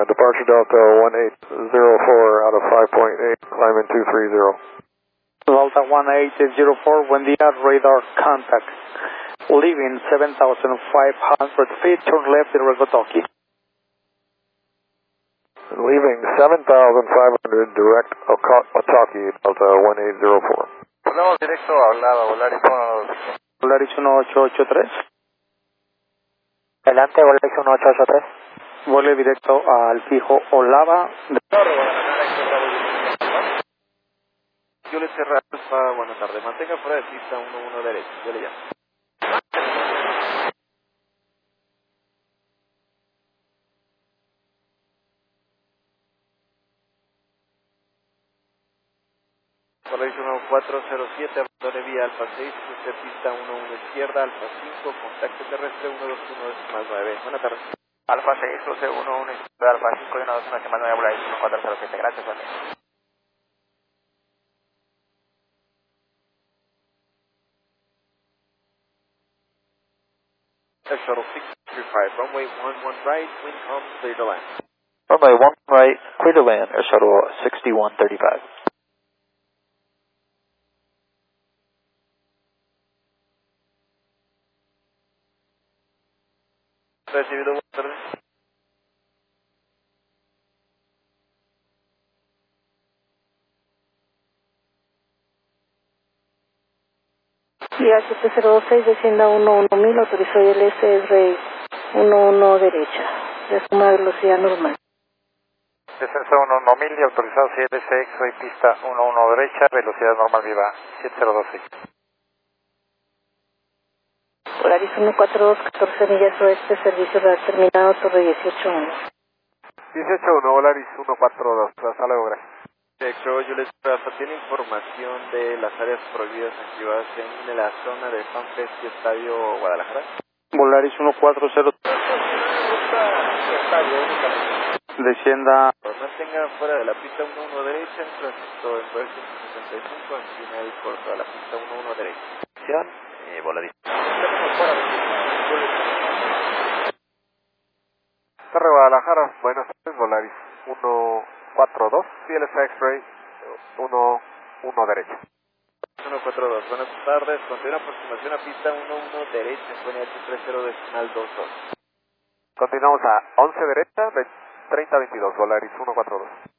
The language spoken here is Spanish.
Departure Delta 1804 out of 5.8, climbing 230. Delta 1804, buen día, radar contact. Leaving 7,500 feet, turn left direct Otaki. Leaving 7,500 direct Otaki, Delta 1804. Volvemos directo a Olava, Volaris 1. Volaris 1883. Adelante, Volaris 1883. Vuele directo al fijo Olava. Yo le cerré Alfa, buenas tardes. Mantenga fuera de pista 11 derecho. Yo le llamo. Volaris 1407, abandone vía Alfa 6, cruce pista 11 izquierda, Alfa 5, contacto terrestre 121 9. Buenas tardes. Alfa 6, cruce 11 izquierda, Alfa 5 y 121 9, Volaris 1407. Gracias, Volaris. Shuttle 635, runway 11 right, wind calm, clear to land. Runway 1 right, clear to land, Air Shuttle 6135. Recibido, buenas tardes. IHT-026, descienda 11.000, autorizó ILS es 11 derecha, de suma velocidad normal. Descenso 11.000 y autorizado CLS X-Ray pista 11 derecha, velocidad normal viva 7026. Volaris 142, 14 millas oeste, servicio terminado, Torre 18-1. 18-1, Volaris 142, hasta luego, gracias. Yo les tiene información de las áreas prohibidas activadas en la zona de FanFest y Estadio Guadalajara. Volaris 140. Descienda. Mantenga fuera de la pista 11 derecha, en tránsito en Puerto 165, encima del puerto de la pista 11 derecha. Volaris. Torre Guadalajara, buenas tardes, Volaris 142, CLS X-Ray 11 derecha. 142, buenas tardes, continúa aproximación a pista 11 derecha, FNH30 decimal 22. Continuamos a 11 derecha, 3022, Volaris 142.